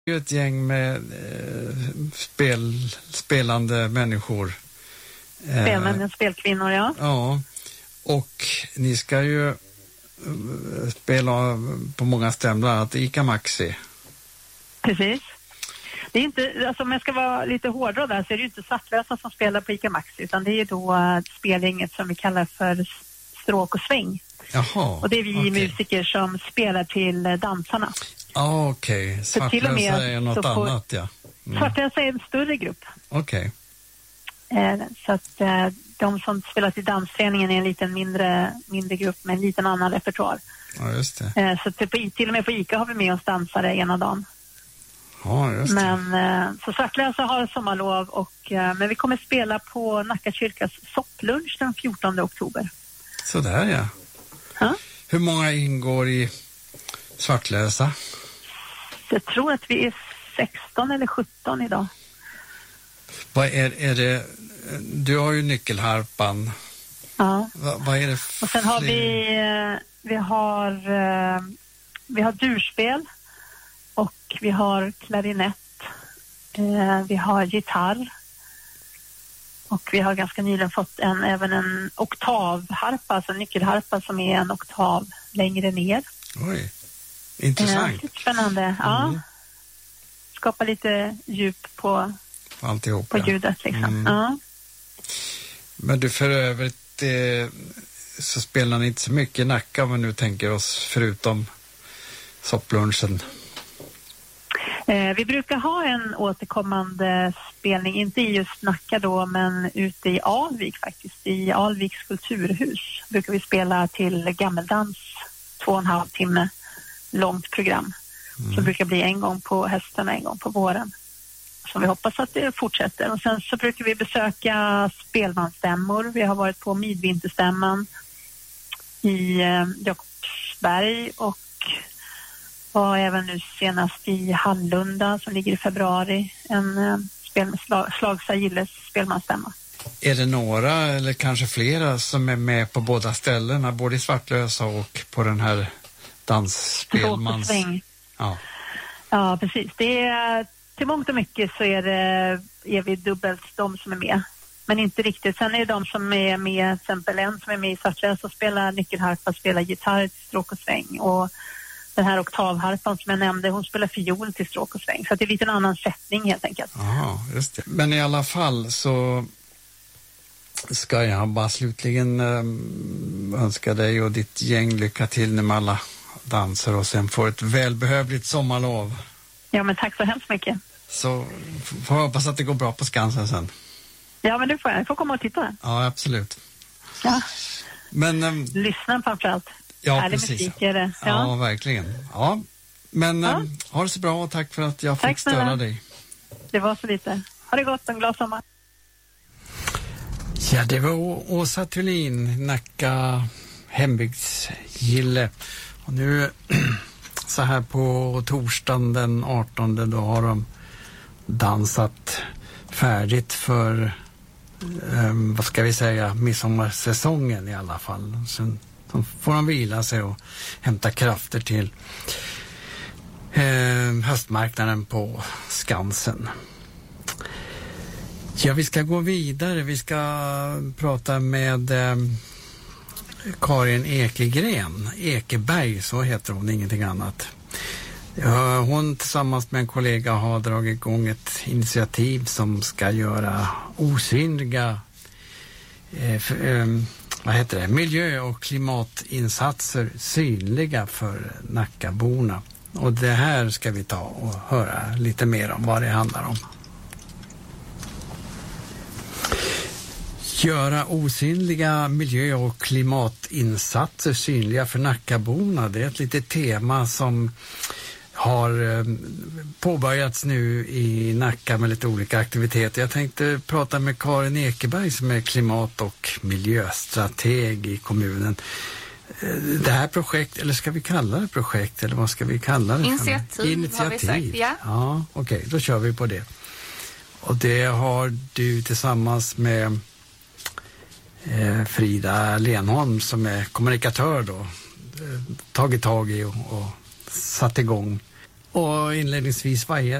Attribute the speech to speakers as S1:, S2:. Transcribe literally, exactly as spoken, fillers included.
S1: Det är ett gäng med eh, spel, spelande människor.
S2: Spelmän och spelkvinnor, ja.
S1: Ja, och ni ska ju eh, spela på många ställen, bland annat Ica Maxi.
S2: Precis. Det är inte, alltså om jag ska vara lite hårdare där, så är det ju inte Svartlösa som spelar på Ica Maxi, utan det är då uh, spelgänget som vi kallar för Stråk och sväng.
S1: Jaha,
S2: och det är vi
S1: okay.
S2: musiker som spelar till uh, dansarna.
S1: Ah, okej. Okay. Svartlösa är något får, annat, ja. Mm.
S2: Svartlösa är en större grupp.
S1: Okej.
S2: Okay. Uh, så att uh, de som spelar till dansföreningen är en liten mindre, mindre grupp med en liten annan repertoar.
S1: Ja, just det.
S2: Uh, så att på, till och med på Ica har vi med oss dansare ena dagen.
S1: Ja, just det.
S2: Men eh, så Svartlösa har sommarlov och eh, men vi kommer spela på Nacka kyrkas sopplunch den fjortonde oktober.
S1: Så där, ja.
S2: Ja.
S1: Hur många ingår i Svartlösa?
S2: Jag tror att vi är sexton eller sjutton idag.
S1: Vad är, är det? Du har ju nyckelharpan.
S2: Ja.
S1: Va, vad är det för...
S2: Och sen har vi eh, vi har eh, vi har durspel. Och vi har klarinett, eh, vi har gitarr och vi har ganska nyligen fått en, även en oktavharpa, alltså en nyckelharpa som är en oktav längre ner.
S1: Oj, intressant.
S2: Eh, spännande, mm. ja. Skapa lite djup på,
S1: alltihop,
S2: på
S1: ja.
S2: ljudet liksom.
S1: Mm.
S2: Ja.
S1: Men du, för övrigt eh, så spelar ni inte så mycket i Nacka om vi nu tänker oss förutom sopplunchen.
S2: Eh, vi brukar ha en återkommande spelning, inte i just Nacka då, men ute i Alvik faktiskt. I Alviks kulturhus brukar vi spela till gammeldans, två och en halv timme långt program. Mm. Så brukar bli en gång på hösten och en gång på våren. Så vi hoppas att det fortsätter. Och sen så brukar vi besöka spelmansstämmor. Vi har varit på midvinterstämman i eh, Jakobsberg och var även nu senast i Hallunda som ligger i februari, en eh, spel, slag, Slagsa Gilles spelmansstämma.
S1: Är det några eller kanske flera som är med på båda ställena, både i Svartlösa och på den här dansspelmans...
S2: Ja. Ja, precis. Det är, till mångt och mycket så är, det, är vi dubbelt de som är med. Men inte riktigt. Sen är det de som är med, till exempel en som är med i Svartlösa och spelar nyckelharpa, spelar gitarr till Stråk och sväng, och den här oktavharpan som jag nämnde, hon spelar fiol till Stråk och sväng. Så det är lite en annan sättning helt enkelt.
S1: Ja, just det. Men i alla fall så ska jag bara slutligen ähm, önska dig och ditt gäng lycka till med alla danser och sen få ett välbehövligt sommarlov.
S2: Ja, men tack så hemskt mycket.
S1: Så får jag hoppas att det går bra på Skansen sen.
S2: Ja, men det får jag. Jag får komma och titta.
S1: Ja, absolut.
S2: Ja.
S1: Men, ähm,
S2: lyssna framförallt.
S1: Ja,
S2: härlig
S1: precis.
S2: musik är det.
S1: Ja, ja verkligen. Ja, men
S2: ja.
S1: Äm, ha det så bra och tack för att jag
S2: tack
S1: fick störa
S2: snälla.
S1: dig.
S2: Det var så lite. Ha det gott, en glad sommar.
S1: Ja, det var Åsa Thulin, Nacka hembygdsgille. Och nu så här på torsdagen den artonde då har de dansat färdigt för um, vad ska vi säga, midsommarsäsongen i alla fall. Sen så får de vila sig och hämta krafter till eh, höstmarknaden på Skansen. Ja, vi ska gå vidare. Vi ska prata med eh, Karin Ekegren. Ekeberg, så heter hon, ingenting annat. Ja, hon tillsammans med en kollega har dragit igång ett initiativ som ska göra osynliga eh, för, eh, vad heter det? miljö- och klimatinsatser synliga för Nackaborna. Och det här ska vi ta och höra lite mer om vad det handlar om. Göra osynliga miljö- och klimatinsatser synliga för Nackaborna. Det är ett litet tema som har påbörjats nu i Nacka med lite olika aktiviteter. Jag tänkte prata med Karin Ekeberg som är klimat- och miljöstrateg i kommunen. Det här projekt, eller ska vi kalla det projekt, eller vad ska vi kalla det?
S3: Initiativ, Initiativ. har vi sagt, ja.
S1: Ja, okej, okay, då kör vi på det. Och det har du tillsammans med eh, Frida Lenholm som är kommunikatör då, eh, tagit tag i och, och satt igång. Och inledningsvis, vad är